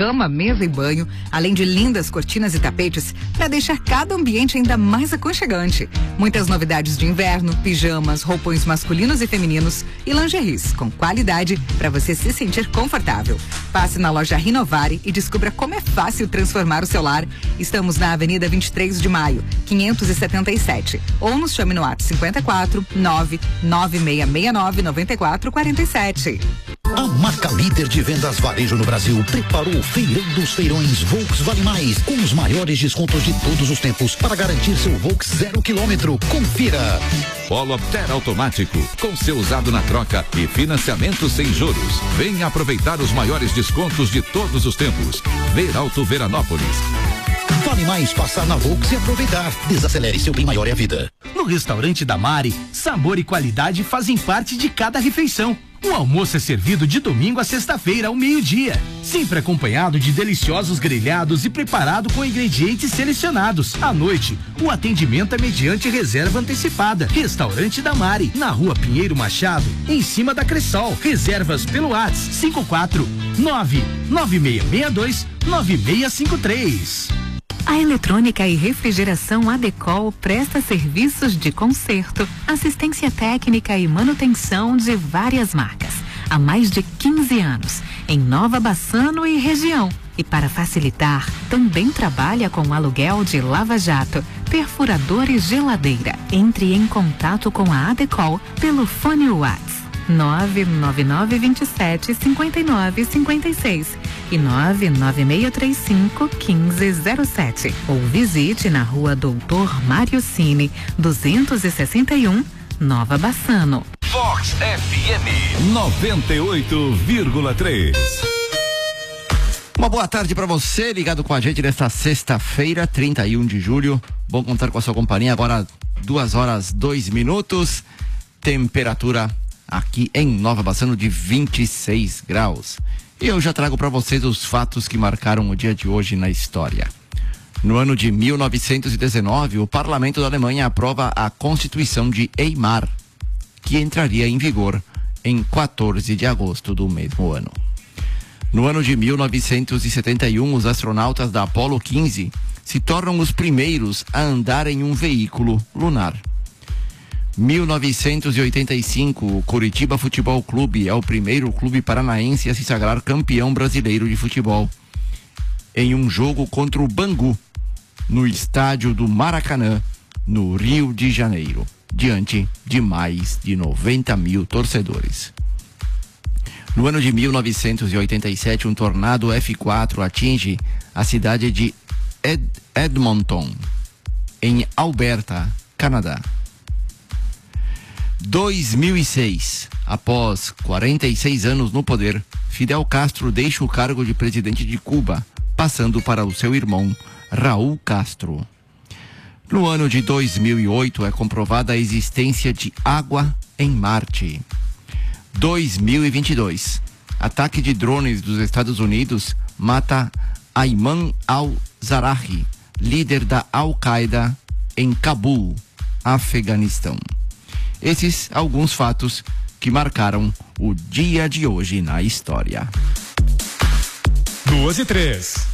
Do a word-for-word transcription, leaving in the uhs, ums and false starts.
cama, mesa e banho, além de lindas cortinas e tapetes para deixar cada ambiente ainda mais aconchegante. Muitas novidades de inverno, pijamas, roupões masculinos e femininos e lingeries com qualidade para você se sentir confortável. Passe na loja Rinovare e descubra como é fácil transformar o seu lar. Estamos na Avenida vinte e três de maio, quinhentos e setenta e sete, ou nos chame no WhatsApp cinquenta e quatro, nove nove seis seis nove, nove quatro quatro sete. A marca líder de vendas varejo no Brasil preparou o Feirão dos Feirões Volks Vale Mais, com os maiores descontos de todos os tempos para garantir seu Volks zero quilômetro. Confira. Polo Opter automático, com seu usado na troca e financiamento sem juros. Venha aproveitar os maiores descontos de todos os tempos. Veralto Veranópolis. Vale mais passar na Volks e aproveitar. Desacelere, seu bem maior é a vida. No restaurante da Mari, sabor e qualidade fazem parte de cada refeição. O almoço é servido de domingo a sexta-feira ao meio-dia, sempre acompanhado de deliciosos grelhados e preparado com ingredientes selecionados. À noite, o atendimento é mediante reserva antecipada. Restaurante da Mari, na Rua Pinheiro Machado, em cima da Cressol. Reservas pelo WhatsApp cinco quatro nove nove seis seis dois nove seis cinco três. A Eletrônica e Refrigeração Adecol presta serviços de conserto, assistência técnica e manutenção de várias marcas há mais de quinze anos, em Nova Bassano e região. E para facilitar, também trabalha com aluguel de lava-jato, perfurador e geladeira. Entre em contato com a Adecol pelo fone WhatsApp nove nove nove dois sete cinco nove cinco seis e nove nove seis três cinco um cinco zero sete, ou visite na Rua Doutor Mário Cine, duzentos e sessenta e um, Nova Bassano. Vox F M noventa e oito vírgula três. Uma boa tarde para você, ligado com a gente nesta sexta-feira, trinta e um de julho. Bom contar com a sua companhia. Agora duas horas, dois minutos. Temperatura aqui em Nova Bassano de vinte e seis graus. E eu já trago para vocês os fatos que marcaram o dia de hoje na história. No ano de mil novecentos e dezenove, o Parlamento da Alemanha aprova a Constituição de Weimar, que entraria em vigor em quatorze de agosto do mesmo ano. No ano de mil novecentos e setenta e um, os astronautas da Apollo quinze se tornam os primeiros a andar em um veículo lunar. mil novecentos e oitenta e cinco, o Coritiba Futebol Clube é o primeiro clube paranaense a se sagrar campeão brasileiro de futebol, em um jogo contra o Bangu, no estádio do Maracanã, no Rio de Janeiro, diante de mais de noventa mil torcedores. No ano de mil novecentos e oitenta e sete, um tornado F quatro atinge a cidade de Ed- Edmonton, em Alberta, Canadá. dois mil e seis, após quarenta e seis anos no poder, Fidel Castro deixa o cargo de presidente de Cuba, passando para o seu irmão, Raul Castro. No ano de dois mil e oito, é comprovada a existência de água em Marte. dois mil e vinte e dois, ataque de drones dos Estados Unidos mata Ayman al-Zawahiri, líder da Al-Qaeda em Cabul, Afeganistão. Esses alguns fatos que marcaram o dia de hoje na história. Duas e três.